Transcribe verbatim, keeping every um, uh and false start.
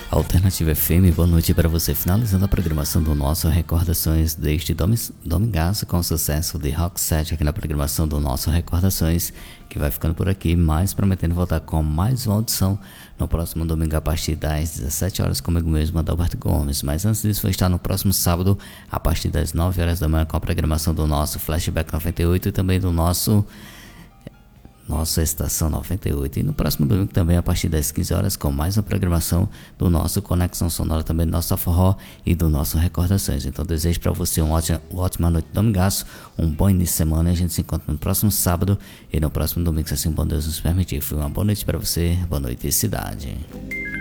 Alternativa F M, boa noite para você. Finalizando a programação do nosso Recordações deste domingaço com o sucesso de Rock Set aqui na programação do nosso Recordações, que vai ficando por aqui, mas prometendo voltar com mais uma audição no próximo domingo a partir das dezessete horas comigo mesmo, Adalberto Gomes. Mas antes disso, vou estar no próximo sábado a partir das nove horas da manhã com a programação do nosso Flashback noventa e oito e também do nosso Nossa Estação noventa e oito, e no próximo domingo também a partir das quinze horas com mais uma programação do nosso Conexão Sonora, também do nosso Forró e do nosso Recordações. Então desejo para você uma ótima, uma ótima noite de domingaço, um bom início de semana, e a gente se encontra no próximo sábado e no próximo domingo, se assim bom Deus nos permitir. Foi uma boa noite para você, boa noite cidade.